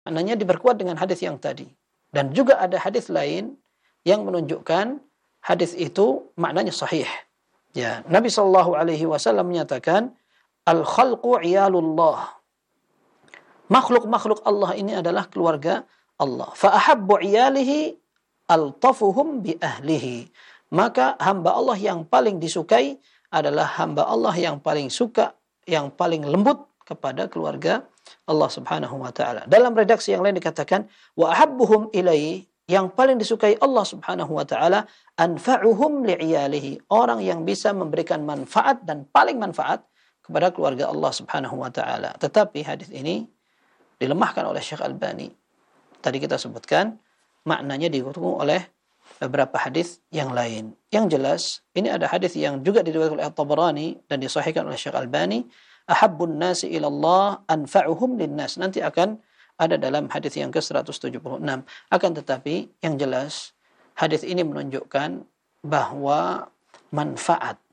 Maknanya diperkuat dengan hadis yang tadi. Dan juga ada hadis lain yang menunjukkan hadis itu maknanya sahih. Ya, Nabi Shallallahu Alaihi Wasallam menyatakan, al khalqu iyalullah. Makhluk-makhluk Allah ini adalah keluarga Allah. Fa ahabbu iyalihi altafuhum bi ahlihi. Maka hamba Allah yang paling disukai adalah hamba Allah yang paling suka, yang paling lembut kepada keluarga Allah Subhanahu wa taala. Dalam redaksi yang lain dikatakan wa ahabbuhum ilaihi, yang paling disukai Allah Subhanahu wa taala, anfa'uhum li'iyalihi, orang yang bisa memberikan manfaat dan paling manfaat kepada keluarga Allah Subhanahu wa taala. Tetapi hadis ini dilemahkan oleh Syekh Albani. Tadi kita sebutkan maknanya didukung oleh beberapa hadis yang lain. Yang jelas, ini ada hadis yang juga diriwayatkan oleh At-Tabarani dan disahihkan oleh Syekh Albani, ahabbun nasi ilallah anfa'uhum linnas. Nanti akan ada dalam hadis yang ke-176. Akan tetapi yang jelas hadis ini menunjukkan bahwa manfaat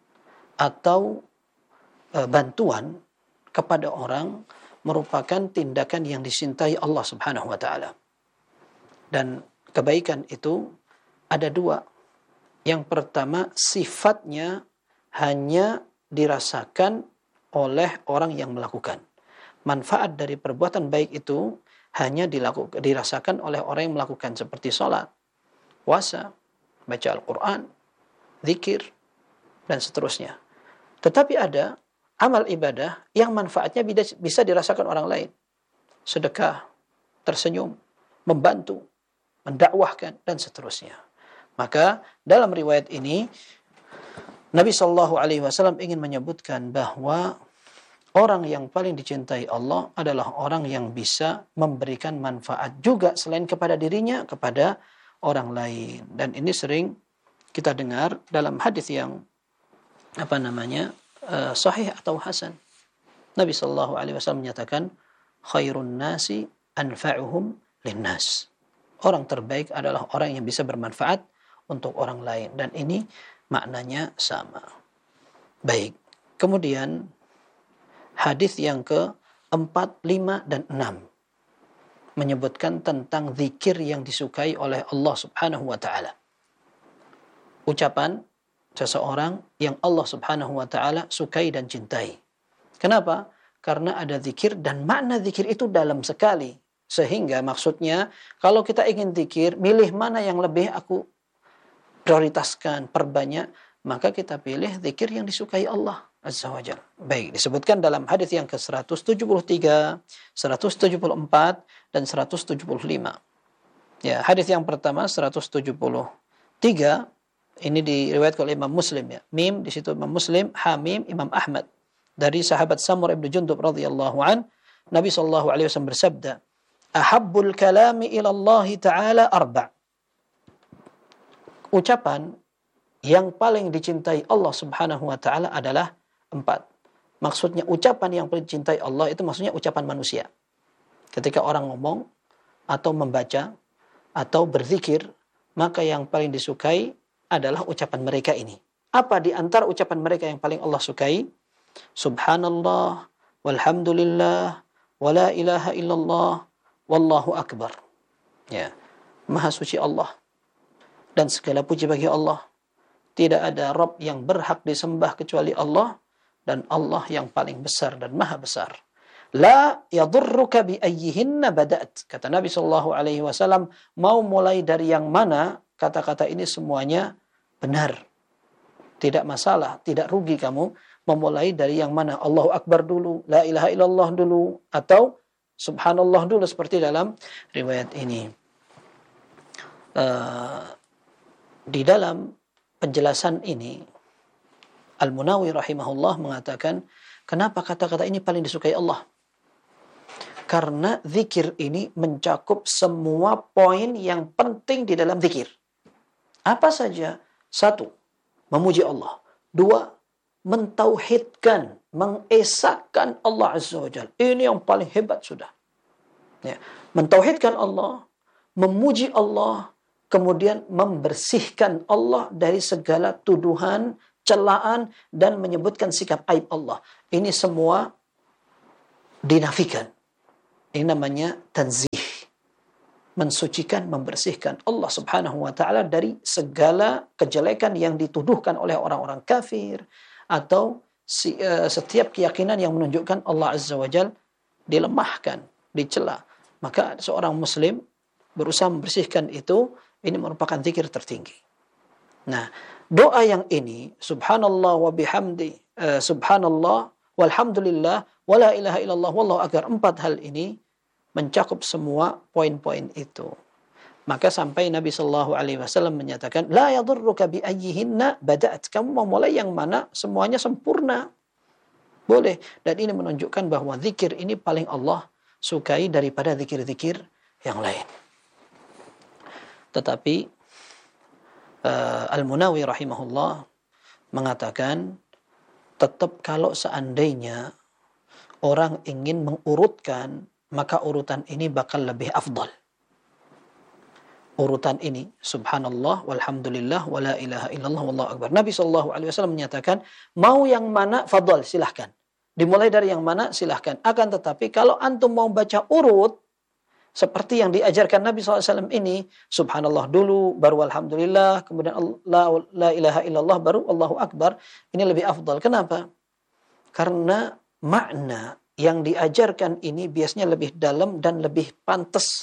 atau bantuan kepada orang merupakan tindakan yang dicintai Allah Subhanahu wa taala. Dan kebaikan itu ada dua. Yang pertama, sifatnya hanya dirasakan oleh orang yang melakukan. Manfaat dari perbuatan baik itu hanya dirasakan oleh orang yang melakukan, seperti sholat, puasa, baca Al-Quran, zikir, dan seterusnya. Tetapi ada amal ibadah yang manfaatnya bisa dirasakan orang lain. Sedekah, tersenyum, membantu, mendakwahkan, dan seterusnya. Maka dalam riwayat ini Nabi Shallallahu Alaihi Wasallam ingin menyebutkan bahwa orang yang paling dicintai Allah adalah orang yang bisa memberikan manfaat juga selain kepada dirinya, kepada orang lain. Dan ini sering kita dengar dalam hadis yang sahih atau hasan. Nabi Shallallahu Alaihi Wasallam menyatakan, khairun nasi anfa'uhum linnas. Orang terbaik adalah orang yang bisa bermanfaat untuk orang lain. Dan ini maknanya sama. Baik. Kemudian hadis yang ke-4, 5, dan 6 menyebutkan tentang zikir yang disukai oleh Allah Subhanahu wa taala. Ucapan seseorang yang Allah Subhanahu wa taala sukai dan cintai. Kenapa? Karena ada zikir dan makna zikir itu dalam sekali. Sehingga maksudnya kalau kita ingin zikir, milih mana yang lebih aku prioritaskan, perbanyak, maka kita pilih zikir yang disukai Allah Azza wa Jalla. Baik, disebutkan dalam hadis yang ke-173, 174, dan 175. Ya, hadis yang pertama 173 ini diriwayatkan oleh Imam Muslim ya. Mim di situ Imam Muslim, Hamim Imam Ahmad. Dari sahabat Samur ibn Jundub radhiyallahu an, Nabi sallallahu alaihi wasallam bersabda, "Ahabbul kalami ila Allah taala arba'." Ucapan yang paling dicintai Allah Subhanahu wa taala adalah 4. Maksudnya ucapan yang paling dicintai Allah itu maksudnya ucapan manusia. Ketika orang ngomong atau membaca atau berzikir, maka yang paling disukai adalah ucapan mereka ini. Apa di antara ucapan mereka yang paling Allah sukai? Subhanallah, walhamdulillah, wala ilaha illallah, wallahu akbar. Ya, Maha suci Allah dan segala puji bagi Allah. Tidak ada Rabb yang berhak disembah kecuali Allah, dan Allah yang paling besar dan maha besar. La yadurruka bi ayyihinna bada'at. Kata Nabi sallallahu alaihi wasallam, mau mulai dari yang mana, kata-kata ini semuanya benar. Tidak masalah, tidak rugi kamu memulai dari yang mana. Allahu Akbar dulu, la ilaha illallah dulu, atau subhanallah dulu seperti dalam riwayat ini. Di dalam penjelasan ini Al-Munawi rahimahullah mengatakan, kenapa kata-kata ini paling disukai Allah? Karena zikir ini mencakup semua poin yang penting di dalam zikir. Apa saja? 1, memuji Allah. 2, mentauhidkan, mengesahkan Allah Azza wa Jalla. Ini yang paling hebat sudah. Ya. Mentauhidkan Allah, memuji Allah, kemudian membersihkan Allah dari segala tuduhan, celaan, dan menyebutkan sikap aib Allah. Ini semua dinafikan. Ini namanya tanzih. Mensucikan, membersihkan Allah subhanahu wa ta'ala dari segala kejelekan yang dituduhkan oleh orang-orang kafir, atau setiap keyakinan yang menunjukkan Allah azza wa jal dilemahkan, dicela. Maka seorang muslim berusaha membersihkan itu. Ini merupakan zikir tertinggi. Nah, doa yang ini, subhanallah wa bihamdi, subhanallah walhamdulillah wa la ilaha illallah wallahu akbar, 4 hal ini mencakup semua poin-poin itu. Maka sampai Nabi sallallahu alaihi wasallam menyatakan, la yadurruka bi ayyihinna bada'at. Kamu mau mulai yang mana, semuanya sempurna. Boleh. Dan ini menunjukkan bahwa zikir ini paling Allah sukai daripada zikir-zikir yang lain. Tetapi Al-Munawi rahimahullah mengatakan, tetap kalau seandainya orang ingin mengurutkan, maka urutan ini bakal lebih afdal. Urutan ini, subhanallah, walhamdulillah, wa la ilaha illallah, wallahu akbar. Nabi SAW menyatakan, mau yang mana, fadal, silahkan. Dimulai dari yang mana, silahkan. Akan tetapi, kalau antum mau baca urut, seperti yang diajarkan Nabi SAW ini, subhanallah dulu, baru alhamdulillah, kemudian la ilaha illallah, baru Allahu Akbar. Ini lebih afdal. Kenapa? Karena makna yang diajarkan ini biasanya lebih dalam dan lebih pantas.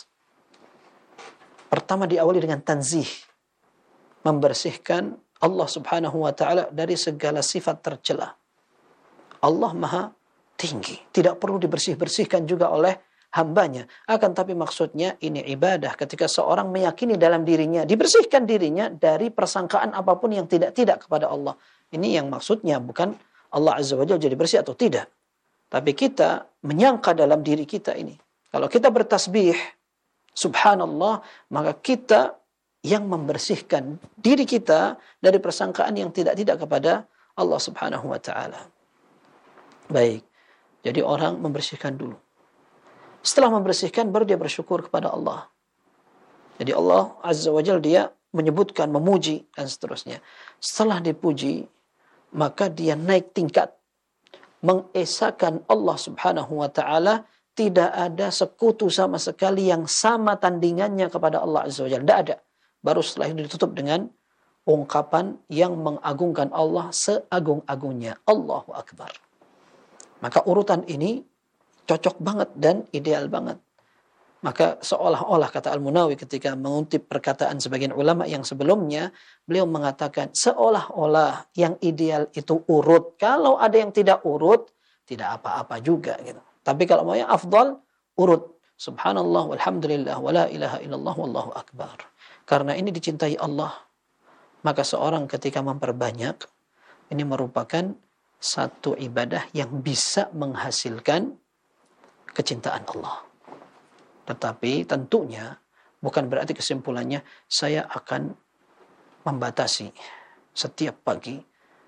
Pertama diawali dengan tanzih. Membersihkan Allah subhanahu wa ta'ala dari segala sifat tercela. Allah maha tinggi. Tidak perlu dibersih-bersihkan juga oleh hambanya. Akan tapi maksudnya ini ibadah ketika seorang meyakini dalam dirinya, dibersihkan dirinya dari persangkaan apapun yang tidak kepada Allah. Ini yang maksudnya, bukan Allah azza wa jalla jadi bersih atau tidak. Tapi kita menyangka dalam diri kita ini. Kalau kita bertasbih, subhanallah, maka kita yang membersihkan diri kita dari persangkaan yang tidak kepada Allah subhanahu wa ta'ala. Baik. Jadi orang membersihkan dulu. Setelah membersihkan, baru dia bersyukur kepada Allah. Jadi Allah azza wa jalla dia menyebutkan, memuji, dan seterusnya. Setelah dipuji, maka dia naik tingkat. Mengesahkan Allah subhanahu wa ta'ala, tidak ada sekutu sama sekali yang sama tandingannya kepada Allah azza wa jalla. Tidak ada. Baru setelah itu ditutup dengan ungkapan yang mengagungkan Allah seagung-agungnya. Allahu Akbar. Maka urutan ini cocok banget dan ideal banget. Maka seolah-olah, kata Al-Munawi ketika mengutip perkataan sebagian ulama yang sebelumnya, beliau mengatakan seolah-olah yang ideal itu urut. Kalau ada yang tidak urut, tidak apa-apa juga gitu. Tapi kalau mau yang afdal, urut. Subhanallah walhamdulillah wa la ilaha illallah wallahu akbar. Karena ini dicintai Allah. Maka seorang ketika memperbanyak, ini merupakan satu ibadah yang bisa menghasilkan kecintaan Allah. Tetapi tentunya bukan berarti kesimpulannya saya akan membatasi setiap pagi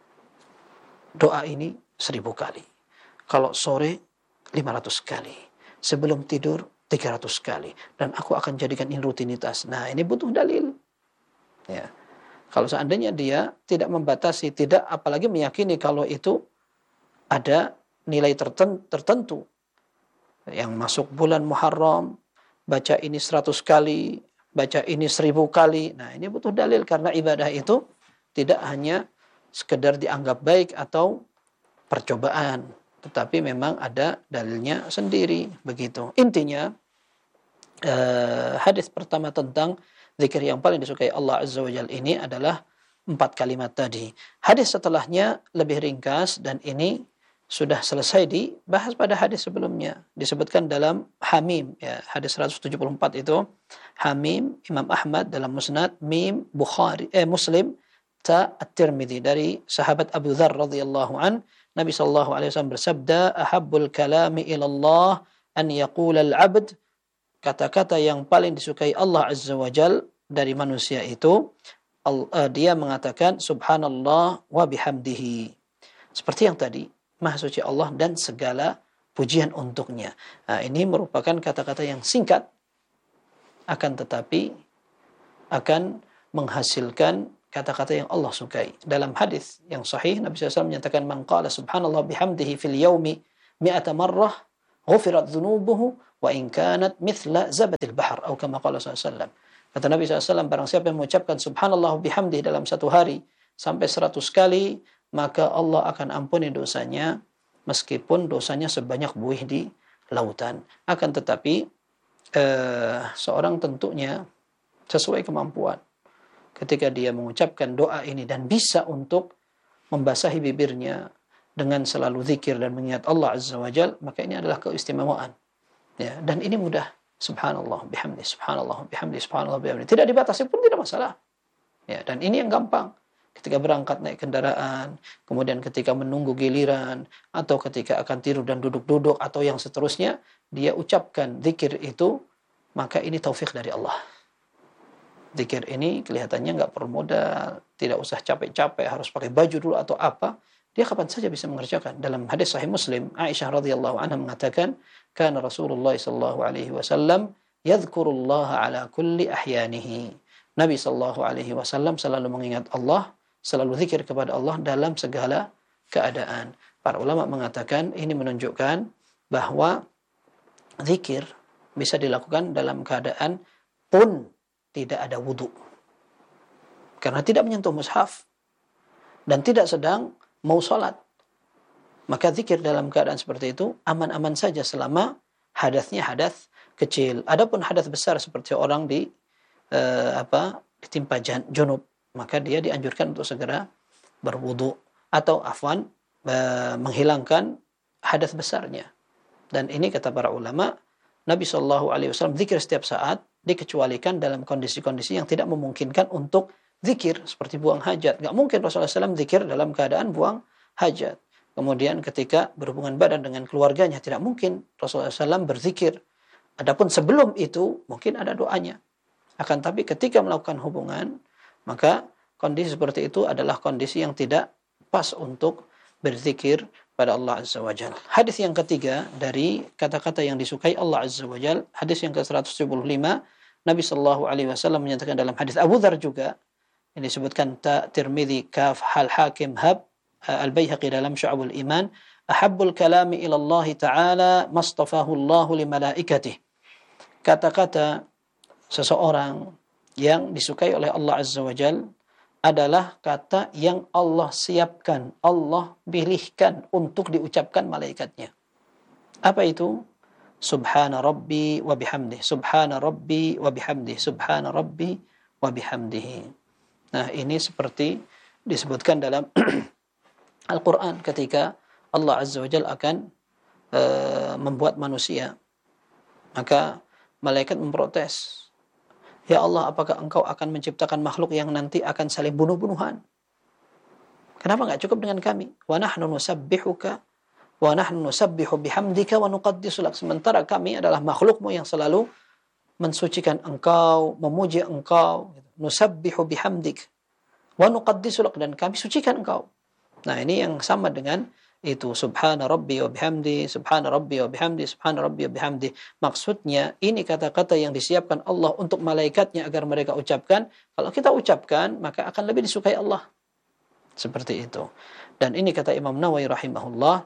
doa ini 1000 kali. Kalau sore 500 kali. Sebelum tidur 300 kali. Dan aku akan jadikan ini rutinitas. Nah, ini butuh dalil. Ya. Kalau seandainya dia tidak membatasi, tidak apalagi meyakini kalau itu ada nilai tertentu. Yang masuk bulan Muharram, baca ini 100 kali, baca ini 1000 kali. Nah, ini butuh dalil karena ibadah itu tidak hanya sekedar dianggap baik atau percobaan, tetapi memang ada dalilnya sendiri begitu. Intinya hadis pertama tentang zikir yang paling disukai Allah azza wa jalla ini adalah 4 kalimat tadi. Hadis setelahnya lebih ringkas dan ini sudah selesai dibahas pada hadis sebelumnya. Disebutkan dalam Hamim, ya, hadis 174 itu. Hamim, Imam Ahmad dalam Musnad, Mim, Muslim, Ta At-Tirmidzi dari sahabat Abu Dzar radhiyallahu an, Nabi sallallahu alaihi wasallam bersabda, "Ahabbul kalami ila Allah an yaqula al-'abd." Kata-kata yang paling disukai Allah azza wa jal dari manusia itu dia mengatakan subhanallah wa bihamdihi. Seperti yang tadi, Maha suci Allah dan segala pujian untuknya. Nah, ini merupakan kata-kata yang singkat, akan tetapi akan menghasilkan kata-kata yang Allah sukai. Dalam hadis yang sahih, Nabi SAW menyatakan, "Man qala subhanallah bihamdihi fil yaumi mi'ata marrah, ghufirat dhunubuhu, wa in kanat mithla zabatil bahr atau kama qala sallallahu. Kata Nabi SAW, barang siapa yang mengucapkan subhanallah bihamdi dalam satu hari sampai 100 kali, maka Allah akan ampuni dosanya meskipun dosanya sebanyak buih di lautan. Akan tetapi seorang tentunya sesuai kemampuan. Ketika dia mengucapkan doa ini dan bisa untuk membasahi bibirnya dengan selalu zikir dan mengingat Allah Azza wa Jal, maka ini adalah keistimewaan. Ya, dan ini mudah. Subhanallah bihamdi, subhanallah bihamdi, subhanallah bihamdi. Tidak dibatasi pun tidak masalah. Ya, dan ini yang gampang. Ketika berangkat naik kendaraan, kemudian ketika menunggu giliran, atau ketika akan tidur dan duduk-duduk, atau yang seterusnya, dia ucapkan zikir itu, maka ini taufik dari Allah. Zikir ini kelihatannya nggak perlu modal, tidak usah capek-capek, harus pakai baju dulu atau apa. Dia kapan saja bisa mengerjakan. Dalam hadis Sahih Muslim, Aisyah radhiyallahu anha mengatakan, "Kana Rasulullah sallallahu alaihi wasallam yadhkurullaha ala kulli ahyanihi." Nabi sallallahu alaihi wasallam selalu mengingat Allah, selalu zikir kepada Allah dalam segala keadaan. Para ulama mengatakan ini menunjukkan bahwa zikir bisa dilakukan dalam keadaan pun tidak ada wudu. Karena tidak menyentuh mushaf dan tidak sedang mau sholat. Maka zikir dalam keadaan seperti itu aman-aman saja selama hadatsnya hadas kecil. Adapun hadas besar seperti orang ditimpa junub, maka dia dianjurkan untuk segera berwudu atau menghilangkan hadas besarnya. Dan ini kata para ulama, Nabi SAW zikir setiap saat dikecualikan dalam kondisi-kondisi yang tidak memungkinkan untuk zikir seperti buang hajat. Nggak mungkin Rasulullah SAW zikir dalam keadaan buang hajat. Kemudian ketika berhubungan badan dengan keluarganya, tidak mungkin Rasulullah SAW berzikir. Adapun sebelum itu mungkin ada doanya. Akan tapi ketika melakukan hubungan, maka kondisi seperti itu adalah kondisi yang tidak pas untuk berzikir pada Allah Azza wa Jalla. Hadis yang ketiga dari kata-kata yang disukai Allah Azza wa Jalla, hadis yang ke-175, Nabi sallallahu alaihi wasallam menyatakan dalam hadis Abu Dzar juga, ini disebutkan Tirmidzi, kaf, hal Hakim, hab, Al-Baihaqi dalam Syu'abul Iman, ahabbul kalami ila Allah Ta'ala mastafahu Allah li malaikatih. Kata-kata seseorang yang disukai oleh Allah Azza wa Jalla adalah kata yang Allah siapkan, Allah pilihkan untuk diucapkan malaikatnya. Apa itu? Subhana Rabbi wa bihamdih, Subhana Rabbi wa bihamdih, Subhana Rabbi wa bihamdihi. Nah, ini seperti disebutkan dalam Al-Quran ketika Allah Azza wa Jalla akan membuat manusia. Maka malaikat memprotes. Ya Allah, apakah engkau akan menciptakan makhluk yang nanti akan saling bunuh-bunuhan? Kenapa enggak cukup dengan kami? Wa nahnu nusabbihuka wa nahnu nusabbihu bihamdika wa nuqaddisu lak. Sementara kami adalah makhlukmu yang selalu mensucikan engkau, memuji engkau. Nusabbihu bihamdik wa nuqaddisu lak, dan kami sucikan engkau. Nah, ini yang sama dengan itu, subhana rabbi wa bihamdi, subhana rabbi wa bihamdi, subhana rabbi wa bihamdi. Maksudnya ini kata-kata yang disiapkan Allah untuk malaikatnya agar mereka ucapkan. Kalau kita ucapkan, maka akan lebih disukai Allah. Seperti itu. Dan ini kata Imam Nawawi rahimahullah,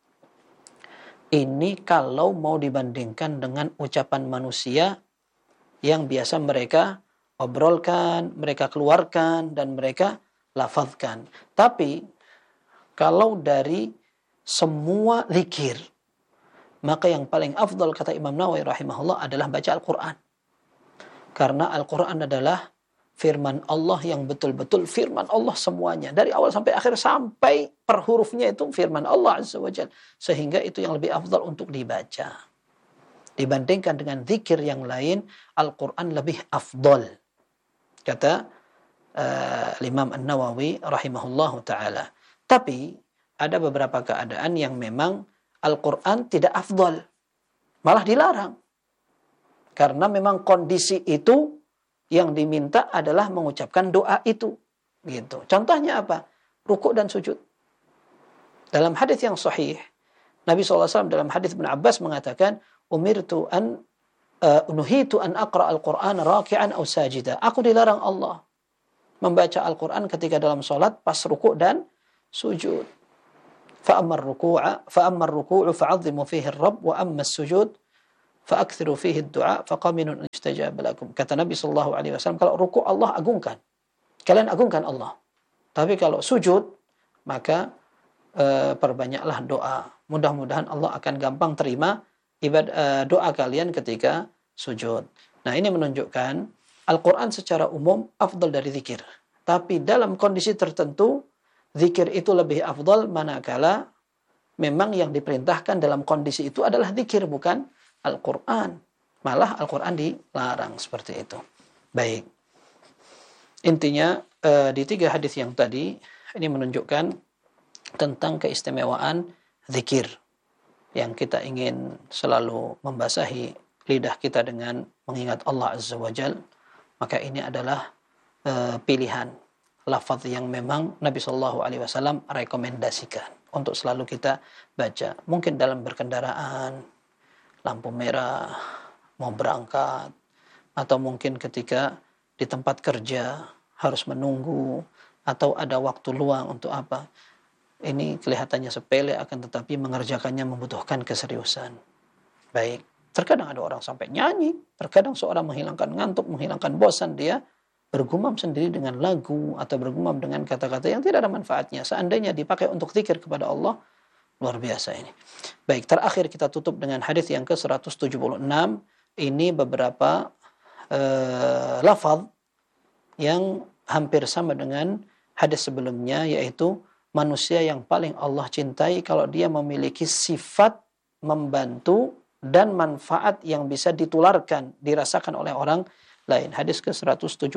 ini kalau mau dibandingkan dengan ucapan manusia yang biasa mereka obrolkan, mereka keluarkan, dan mereka lafazkan. Tapi kalau dari semua zikir, maka yang paling afdal kata Imam Nawawi rahimahullah adalah baca Al-Quran. Karena Al-Quran adalah firman Allah yang betul-betul firman Allah semuanya. Dari awal sampai akhir, sampai per hurufnya itu firman Allah Azza wa Jalla. Sehingga itu yang lebih afdal untuk dibaca. Dibandingkan dengan zikir yang lain, Al-Quran lebih afdal. Kata Imam An-Nawawi rahimahullahu ta'ala. Tapi ada beberapa keadaan yang memang Al-Quran tidak afdal, malah dilarang. Karena memang kondisi itu yang diminta adalah mengucapkan doa itu. Gitu. Contohnya apa? Rukuk dan sujud. Dalam hadis yang sahih, Nabi SAW dalam hadis Ibn Abbas mengatakan, nuhitu an aqra al-Quran raki'an aw sajida. Aku dilarang Allah membaca Al-Quran ketika dalam salat pas rukuk dan sujud. Fa'amma ar-ruku'u fa'azzimu fihi ar-rabb wa amma as-sujud fa'aktsiru fihi ad-du'a faqaminun istajaba lakum. Kata Nabi sallallahu alaihi wasallam, kalau ruku' Allah agungkan. Kalian agungkan Allah. Tapi kalau sujud, maka perbanyaklah doa. Mudah-mudahan Allah akan gampang terima doa kalian ketika sujud. Nah, ini menunjukkan Al-Quran secara umum afdal dari zikir. Tapi dalam kondisi tertentu, zikir itu lebih afdal manakala memang yang diperintahkan dalam kondisi itu adalah zikir, bukan Al-Quran. Malah Al-Quran dilarang seperti itu. Baik. Intinya di 3 hadis yang tadi, ini menunjukkan tentang keistimewaan zikir yang kita ingin selalu membasahi lidah kita dengan mengingat Allah Azza wa Jal. Maka ini adalah pilihan lafaz yang memang Nabi Shallallahu Alaihi Wasallam rekomendasikan untuk selalu kita baca. Mungkin dalam berkendaraan, lampu merah, mau berangkat, atau mungkin ketika di tempat kerja harus menunggu, atau ada waktu luang untuk apa. Ini kelihatannya sepele, akan tetapi mengerjakannya membutuhkan keseriusan. Baik. Terkadang ada orang sampai nyanyi, terkadang seorang menghilangkan ngantuk, menghilangkan bosan, dia bergumam sendiri dengan lagu atau bergumam dengan kata-kata yang tidak ada manfaatnya. Seandainya dipakai untuk zikir kepada Allah, luar biasa ini. Baik, terakhir kita tutup dengan hadis yang ke-176. Ini beberapa lafaz yang hampir sama dengan hadis sebelumnya, yaitu manusia yang paling Allah cintai kalau dia memiliki sifat membantu dan manfaat yang bisa ditularkan, dirasakan oleh orang lain. Hadis ke-176.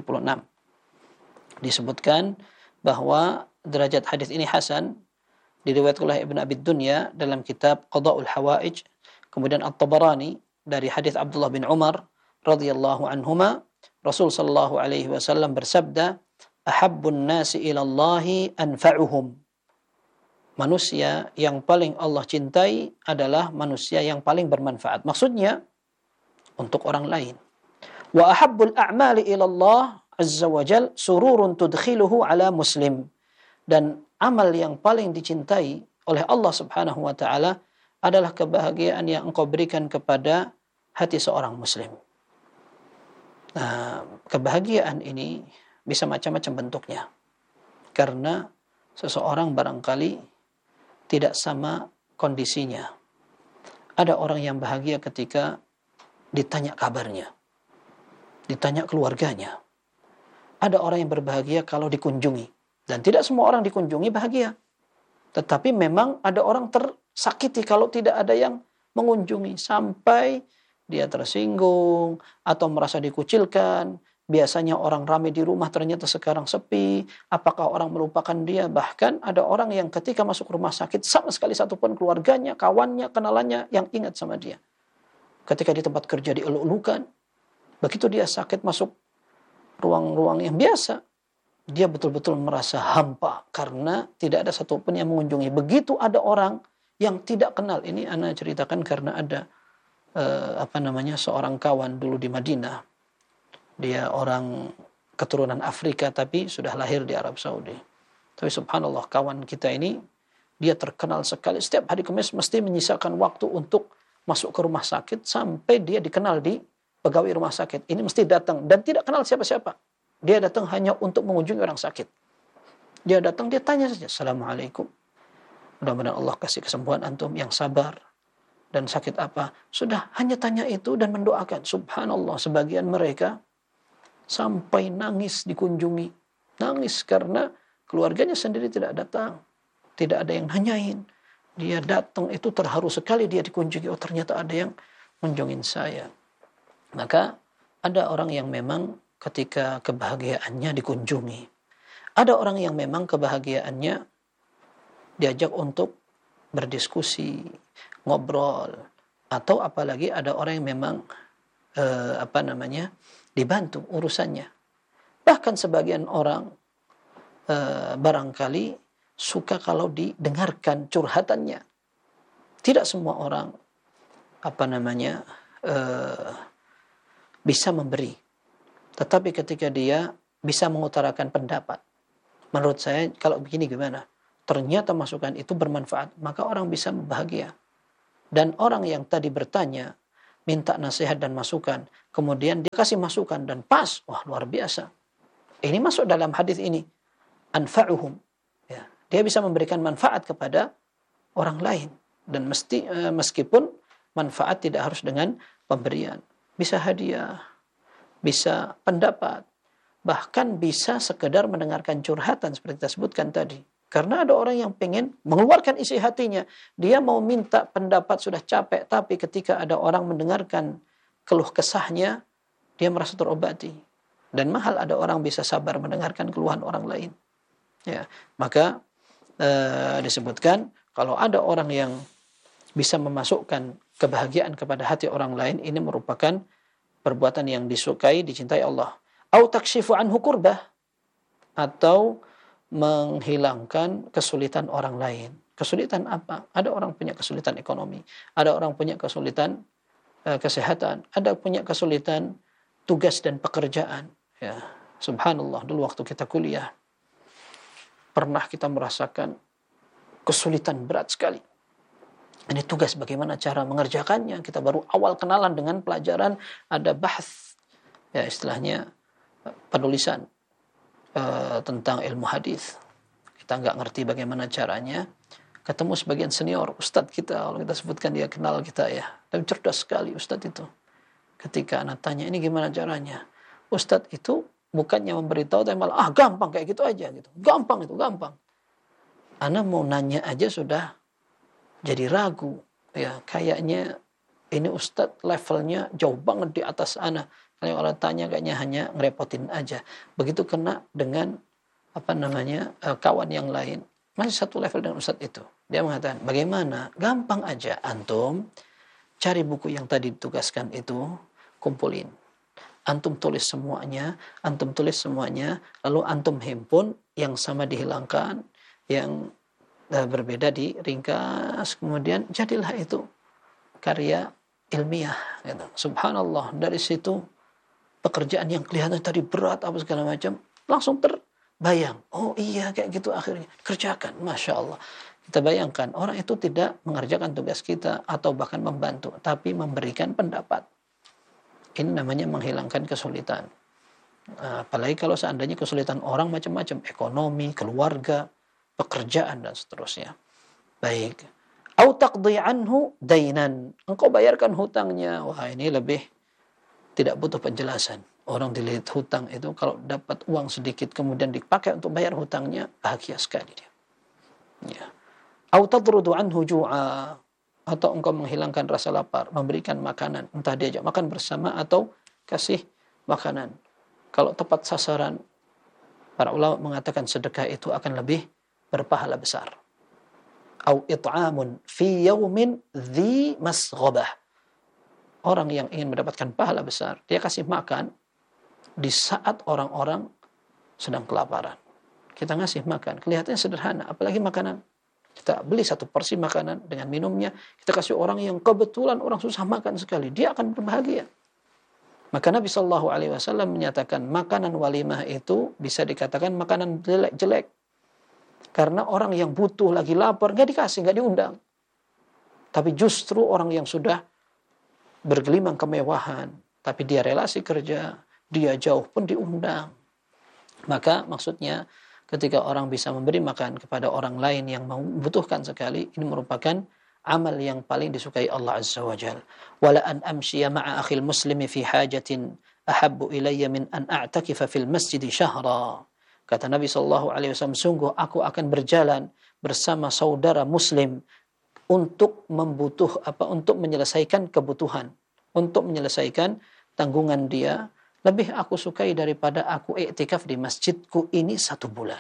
Disebutkan bahwa derajat hadis ini hasan, diriwayatkan oleh Ibn Abi Dunya dalam kitab Qada'ul Hawaij, kemudian At-Tabarani dari hadis Abdullah bin Umar radhiyallahu anhuma, Rasul sallallahu alaihi wasallam bersabda, "Ahabbun nasi ila Allahi anfa'uhum." Manusia yang paling Allah cintai adalah manusia yang paling bermanfaat. Maksudnya untuk orang lain. Wa ahabbul a'mali ila Allah azza wa jal sururun tudkhiluhu ala muslim. Dan amal yang paling dicintai oleh Allah Subhanahu wa taala adalah kebahagiaan yang engkau berikan kepada hati seorang muslim. Nah, kebahagiaan ini bisa macam-macam bentuknya. Karena seseorang barangkali tidak sama kondisinya. Ada orang yang bahagia ketika ditanya kabarnya, ditanya keluarganya. Ada orang yang berbahagia kalau dikunjungi. Dan tidak semua orang dikunjungi bahagia. Tetapi memang ada orang tersakiti kalau tidak ada yang mengunjungi. Sampai dia tersinggung atau merasa dikucilkan. Biasanya orang ramai di rumah, ternyata sekarang sepi. Apakah orang melupakan dia? Bahkan ada orang yang ketika masuk rumah sakit, sama sekali satupun keluarganya, kawannya, kenalannya yang ingat sama dia. Ketika di tempat kerja dieluk-elukan, begitu dia sakit masuk ruang-ruang yang biasa, dia betul-betul merasa hampa karena tidak ada satupun yang mengunjungi. Begitu ada orang yang tidak kenal. Ini ana ceritakan karena ada seorang kawan dulu di Madinah. Dia orang keturunan Afrika tapi sudah lahir di Arab Saudi. Tapi subhanallah, kawan kita ini dia terkenal sekali. Setiap hari Kamis mesti menyisakan waktu untuk masuk ke rumah sakit sampai dia dikenal di pegawai rumah sakit. Ini mesti datang dan tidak kenal siapa-siapa. Dia datang hanya untuk mengunjungi orang sakit. Dia datang, dia tanya saja, "Assalamualaikum. Mudah-mudahan Allah kasih kesembuhan antum, yang sabar. Dan sakit apa?" Sudah hanya tanya itu dan mendoakan. Subhanallah, sebagian mereka sampai nangis dikunjungi. Nangis karena keluarganya sendiri tidak datang. Tidak ada yang nanyain. Dia datang itu terharu sekali dia dikunjungi. Oh, ternyata ada yang mengunjungin saya. Maka ada orang yang memang ketika kebahagiaannya dikunjungi. Ada orang yang memang kebahagiaannya diajak untuk berdiskusi, ngobrol. Atau apalagi ada orang yang memang dibantu urusannya. Bahkan sebagian orang barangkali suka kalau didengarkan curhatannya. Tidak semua orang bisa memberi. Tetapi ketika dia bisa mengutarakan pendapat, menurut saya kalau begini gimana? Ternyata masukan itu bermanfaat, maka orang bisa bahagia. Dan orang yang tadi bertanya, minta nasihat dan masukan, kemudian dia kasih masukan dan pas, wah luar biasa. Ini masuk dalam hadis ini, anfa'uhum. Ya, dia bisa memberikan manfaat kepada orang lain dan meskipun manfaat tidak harus dengan pemberian, bisa hadiah, bisa pendapat, bahkan bisa sekedar mendengarkan curhatan seperti kita sebutkan tadi. Karena ada orang yang pengen mengeluarkan isi hatinya, dia mau minta pendapat sudah capek, tapi ketika ada orang mendengarkan keluh kesahnya, dia merasa terobati. Dan mahal ada orang bisa sabar mendengarkan keluhan orang lain. Ya, maka disebutkan kalau ada orang yang bisa memasukkan kebahagiaan kepada hati orang lain, ini merupakan perbuatan yang disukai, dicintai Allah. Au takshifu anhu kurbah, atau menghilangkan kesulitan orang lain. Kesulitan apa? Ada orang punya kesulitan ekonomi, ada orang punya kesulitan kesehatan, ada punya kesulitan tugas dan pekerjaan. Ya, subhanallah, dulu waktu kita kuliah pernah kita merasakan kesulitan berat sekali. Ini tugas bagaimana cara mengerjakannya. Kita baru awal kenalan dengan pelajaran, ada bahs, ya istilahnya penulisan tentang ilmu hadis. Kita nggak ngerti bagaimana caranya. Ketemu sebagian senior, ustadz kita, kalau kita sebutkan dia kenal kita ya. Tapi cerdas sekali ustadz itu. Ketika anak tanya, ini gimana caranya? Ustadz itu bukannya memberitahu, tapi malah, gampang kayak gitu aja. Gitu. Gampang itu, gampang. Anak mau nanya aja sudah jadi ragu. Ya, kayaknya ini ustadz levelnya jauh banget di atas anak. Kalau orang tanya kayaknya hanya ngerepotin aja. Begitu kena dengan kawan yang lain, masih satu level dengan ustadz itu. Dia mengatakan, bagaimana? Gampang aja, antum cari buku yang tadi ditugaskan itu, kumpulin. Antum tulis semuanya, lalu antum himpun, yang sama dihilangkan, yang berbeda diringkas, kemudian jadilah itu karya ilmiah. Gitu. Subhanallah, dari situ pekerjaan yang kelihatan tadi berat apa segala macam langsung terbayang. Oh iya kayak gitu akhirnya kerjakan. Masya Allah. Kita bayangkan orang itu tidak mengerjakan tugas kita atau bahkan membantu, tapi memberikan pendapat. Ini namanya menghilangkan kesulitan. Apalagi kalau seandainya kesulitan orang macam-macam, ekonomi, keluarga, pekerjaan dan seterusnya. Baik. Au taqdi anhu dainan. Engkau bayarkan hutangnya. Wah, ini lebih tidak butuh penjelasan. Orang dilihat hutang itu kalau dapat uang sedikit kemudian dipakai untuk bayar hutangnya, bahagia sekali dia. Ya. Au tadrudu anhu ju'a, atau engkau menghilangkan rasa lapar, memberikan makanan, entah diajak makan bersama atau kasih makanan. Kalau tepat sasaran, para ulama mengatakan sedekah itu akan lebih berpahala besar. Au it'amun fi yaumin dzi masghabah. Orang yang ingin mendapatkan pahala besar, dia kasih makan di saat orang-orang sedang kelaparan. Kita ngasih makan, kelihatannya sederhana, apalagi makanan. Kita beli satu porsi makanan dengan minumnya, kita kasih orang yang kebetulan orang susah makan sekali, dia akan berbahagia. Maka Nabi SAW menyatakan makanan walimah itu bisa dikatakan makanan jelek. Karena orang yang butuh lagi lapar, nggak dikasih, nggak diundang. Tapi justru orang yang sudah bergelimang kemewahan, tapi dia relasi kerja, dia jauh pun diundang. Maka maksudnya ketika orang bisa memberi makan kepada orang lain yang membutuhkan sekali, ini merupakan amal yang paling disukai Allah Azza wa Jal. Wala an amshiya ma'a akhil muslimi fi hajatin ahabbu ilayya min an a'takifa fil masjid syahra. Kata Nabi SAW, sungguh aku akan berjalan bersama saudara muslim untuk menyelesaikan kebutuhan, untuk menyelesaikan tanggungan dia, lebih aku sukai daripada aku iktikaf di masjidku ini 1 bulan.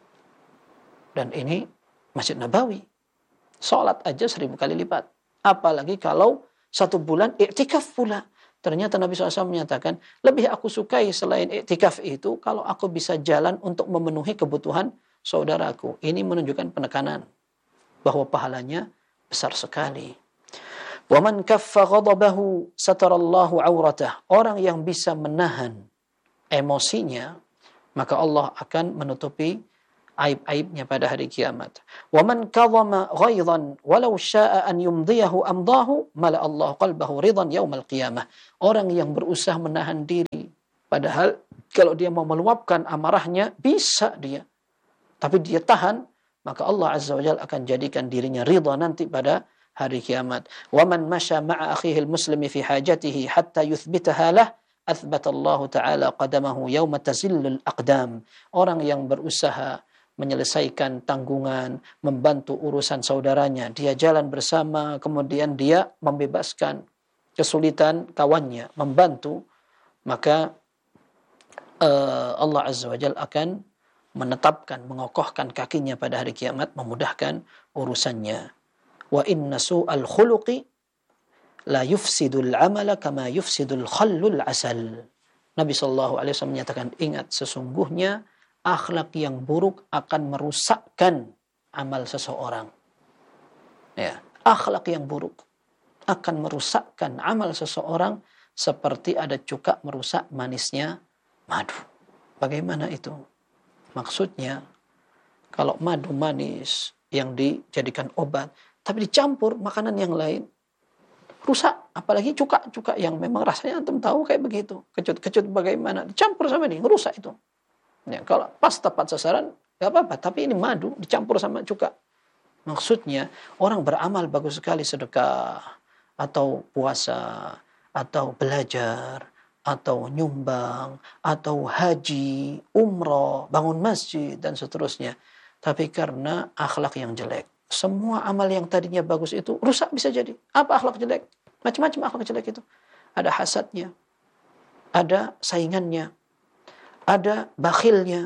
Dan ini Masjid Nabawi. Salat aja 1000 kali lipat. Apalagi kalau 1 bulan iktikaf pula. Ternyata Nabi SAW menyatakan, lebih aku sukai selain iktikaf itu, kalau aku bisa jalan untuk memenuhi kebutuhan saudaraku. Ini menunjukkan penekanan bahwa pahalanya besar sekali. Wa man kaffa ghadabahu satarallahu auratah. Orang yang bisa menahan emosinya, maka Allah akan menutupi aib-aibnya pada hari kiamat. Wa man kadhama ghaidhan walau syaa'a an yumdiyahu amdahu mala Allah qalbahu ridhan yaumal qiyamah. Orang yang berusaha menahan diri, padahal kalau dia mau meluapkan amarahnya bisa dia, tapi dia tahan, maka Allah Azza wa Jalla akan jadikan dirinya ridha nanti pada hari kiamat. Wa man masya ma'a akhihi al-muslimi fi hajatihi hatta yuthbitaha lah athbata Allah taala qadamahu yauma tazillul aqdam. Orang yang berusaha menyelesaikan tanggungan, membantu urusan saudaranya, dia jalan bersama, kemudian dia membebaskan kesulitan kawannya, membantu, maka Allah Azza wa Jalla akan menetapkan, mengokohkan kakinya pada hari kiamat, memudahkan urusannya. Wa inna su'al khuluqi la yufsidul amala kama yufsidul khallul asal. Nabi SAW menyatakan, ingat, sesungguhnya akhlak yang buruk akan merusakkan amal seseorang. Ya, akhlak yang buruk akan merusakkan amal seseorang seperti ada cuka merusak manisnya madu. Bagaimana itu? Maksudnya, kalau madu manis yang dijadikan obat, tapi dicampur makanan yang lain, rusak. Apalagi cuka yang memang rasanya antum tahu kayak begitu. Kecut bagaimana, dicampur sama ini, rusak itu. Ya, kalau pas tepat sasaran, gak apa-apa. Tapi ini madu dicampur sama cuka. Maksudnya, orang beramal bagus sekali, sedekah, atau puasa, atau belajar, atau nyumbang, atau haji, umroh, bangun masjid, dan seterusnya. Tapi karena akhlak yang jelek, semua amal yang tadinya bagus itu rusak bisa jadi. Apa akhlak jelek? Macam-macam akhlak jelek itu. Ada hasadnya, ada saingannya, ada bakhilnya,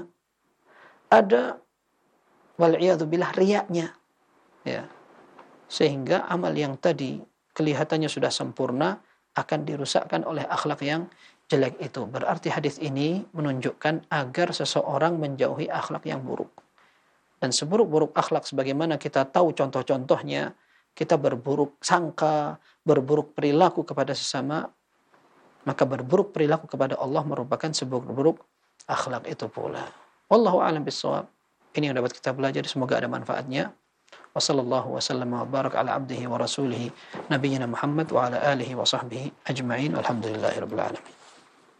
ada wal'iyadzubillah riyaknya. Ya. Sehingga amal yang tadi kelihatannya sudah sempurna akan dirusakkan oleh akhlak yang jelek itu. Berarti hadis ini menunjukkan agar seseorang menjauhi akhlak yang buruk. Dan seburuk-buruk akhlak sebagaimana kita tahu contoh-contohnya, kita berburuk sangka, berburuk perilaku kepada sesama, maka berburuk perilaku kepada Allah merupakan seburuk-buruk akhlak itu pula. Wallahu a'lam bissawab. Ini yang dapat kita belajar, semoga ada manfaatnya. Wa sallallahu wa sallam wa barak ala abdihi wa rasulihi nabiyyina Muhammad wa ala alihi wa sahbihi ajma'in. Alhamdulillahirabbil alamin.